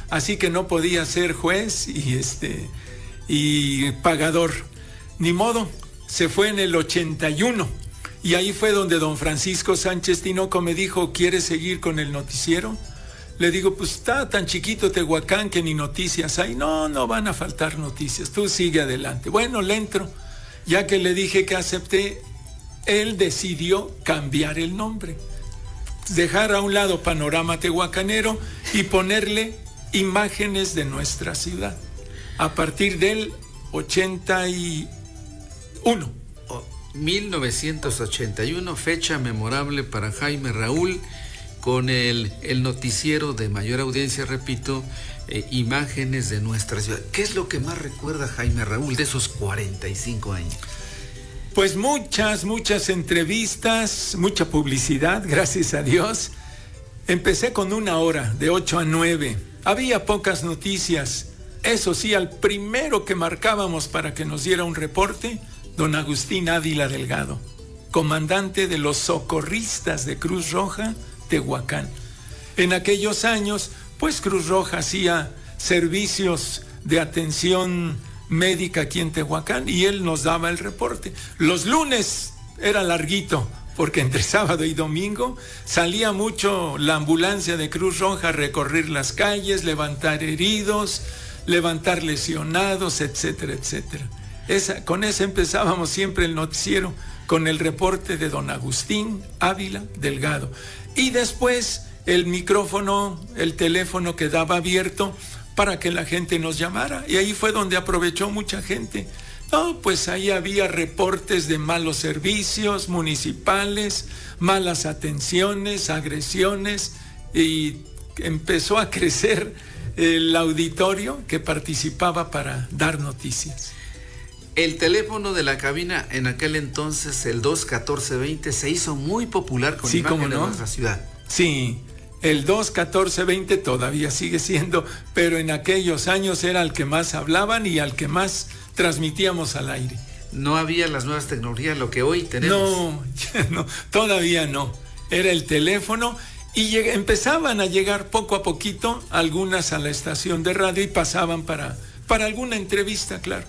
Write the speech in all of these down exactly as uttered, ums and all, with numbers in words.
así que no podía ser juez y, este, y pagador. Ni modo, se fue en el ochenta y uno. Y ahí fue donde don Francisco Sánchez Tinoco me dijo, ¿quieres seguir con el noticiero? Le digo, pues está tan chiquito Tehuacán que ni noticias hay. No, no van a faltar noticias, tú sigue adelante. Bueno, le entro. Ya que le dije que acepté, él decidió cambiar el nombre. Dejar a un lado Panorama Tehuacanero y ponerle Imágenes de nuestra ciudad. A partir del ochenta y uno. mil novecientos ochenta y uno, fecha memorable para Jaime Raúl, con el, el noticiero de mayor audiencia, repito, eh, Imágenes de nuestra ciudad. ¿Qué es lo que más recuerda Jaime Raúl de esos cuarenta y cinco años? Pues muchas, muchas entrevistas, mucha publicidad, gracias a Dios. Empecé con una hora, de ocho a nueve. Había pocas noticias. Eso sí, al primero que marcábamos para que nos diera un reporte, don Agustín Ávila Delgado, comandante de los socorristas de Cruz Roja, Tehuacán. En aquellos años, pues Cruz Roja hacía servicios de atención médica aquí en Tehuacán y él nos daba el reporte. Los lunes era larguito, porque entre sábado y domingo salía mucho la ambulancia de Cruz Roja a recorrer las calles, levantar heridos, levantar lesionados, etcétera, etcétera. Esa, con eso empezábamos siempre el noticiero, con el reporte de don Agustín Ávila Delgado. Y después el micrófono, el teléfono quedaba abierto para que la gente nos llamara. Y ahí fue donde aprovechó mucha gente. No, pues ahí había reportes de malos servicios municipales, malas atenciones, agresiones, y empezó a crecer el auditorio que participaba para dar noticias. El teléfono de la cabina en aquel entonces, el dos catorce veinte, se hizo muy popular con sí, Imágenes ¿cómo no? de nuestra ciudad. Sí, el dos catorce veinte todavía sigue siendo, pero en aquellos años era al que más hablaban y al que más transmitíamos al aire. No había las nuevas tecnologías, lo que hoy tenemos. No, no, todavía no. Era el teléfono y lleg- empezaban a llegar poco a poquito algunas a la estación de radio y pasaban para, para alguna entrevista, claro.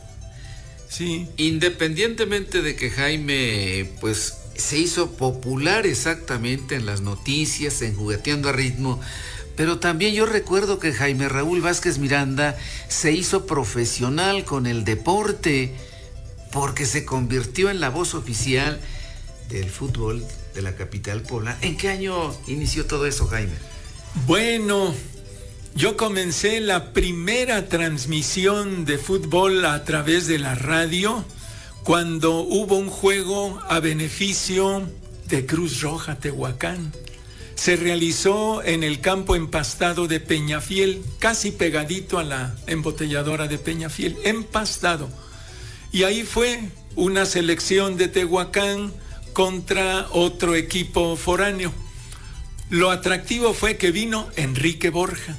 Sí. Independientemente de que Jaime, pues, se hizo popular exactamente en las noticias, en Jugueteando a Ritmo, pero también yo recuerdo que Jaime Raúl Vázquez Miranda se hizo profesional con el deporte, porque se convirtió en la voz oficial del fútbol de la capital Puebla. ¿En qué año inició todo eso, Jaime? Bueno, yo comencé la primera transmisión de fútbol a través de la radio cuando hubo un juego a beneficio de Cruz Roja Tehuacán. Se realizó en el campo empastado de Peñafiel, casi pegadito a la embotelladora de Peñafiel, empastado. Y ahí fue una selección de Tehuacán contra otro equipo foráneo. Lo atractivo fue que vino Enrique Borja,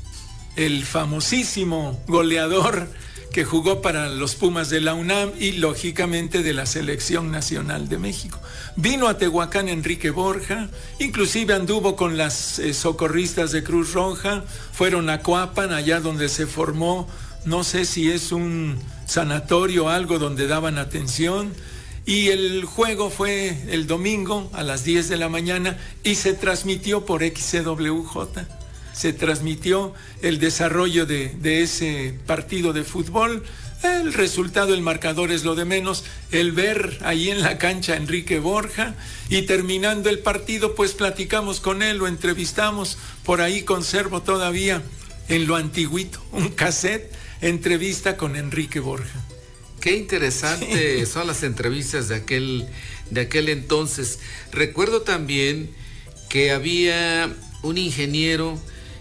el famosísimo goleador que jugó para los Pumas de la UNAM y lógicamente de la Selección Nacional de México. Vino a Tehuacán Enrique Borja, inclusive anduvo con las eh, socorristas de Cruz Roja, fueron a Coapan, allá donde se formó, no sé si es un sanatorio o algo donde daban atención, y el juego fue el domingo a las diez de la mañana y se transmitió por X C W J. Se transmitió el desarrollo de, de ese partido de fútbol. El resultado, el marcador es lo de menos. El ver ahí en la cancha a Enrique Borja y terminando el partido, pues platicamos con él, lo entrevistamos. Por ahí conservo todavía en lo antiguito un cassette, entrevista con Enrique Borja. Qué interesante sí. Son las entrevistas de aquel, de aquel entonces. Recuerdo también que había un ingeniero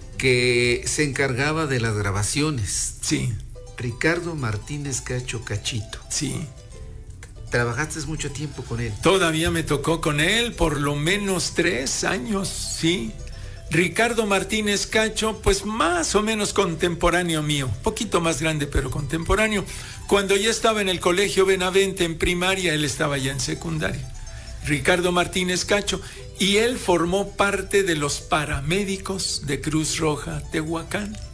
que se encargaba de las grabaciones. Sí. Ricardo Martínez Cacho Cachito. Sí. ¿Trabajaste mucho tiempo con él? Todavía me tocó con él, por lo menos tres años, sí. Ricardo Martínez Cacho, pues más o menos contemporáneo mío, poquito más grande, pero contemporáneo. Cuando yo estaba en el Colegio Benavente en primaria, él estaba ya en secundaria. Ricardo Martínez Cacho, y él formó parte de los paramédicos de Cruz Roja Tehuacán.